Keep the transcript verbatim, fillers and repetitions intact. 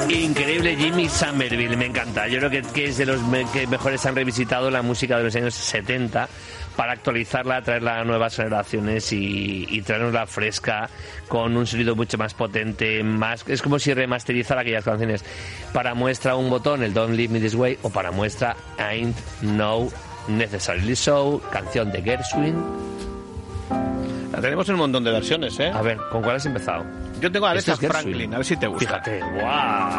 Increíble Jimmy Somerville, me encanta. Yo creo que, que es de los me, que mejores han revisitado la música de los años setenta para actualizarla, traerla a nuevas generaciones y, y traernosla fresca, con un sonido mucho más potente, más es como si remasterizara aquellas canciones. Para muestra un botón, el Don't Leave Me This Way, o para muestra Ain't No Necessarily So, canción de Gershwin. La tenemos en un montón de versiones, ¿eh? A ver, ¿con cuál has empezado? Yo tengo a Aretha Este es Franklin, a ver si te gusta. Fíjate, guau.